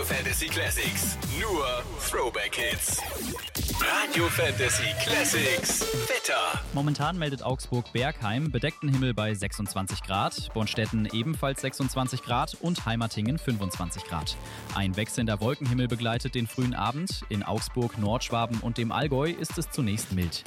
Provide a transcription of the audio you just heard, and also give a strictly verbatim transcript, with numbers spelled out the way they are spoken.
Fantasy Classics. Nur Throwback Hits. Radio Fantasy Classics. Wetter. Momentan meldet Augsburg-Bergheim bedeckten Himmel bei sechsundzwanzig Grad, Bornstetten ebenfalls sechsundzwanzig Grad und Heimatingen fünfundzwanzig Grad. Ein wechselnder Wolkenhimmel begleitet den frühen Abend. In Augsburg, Nordschwaben und dem Allgäu ist es zunächst mild.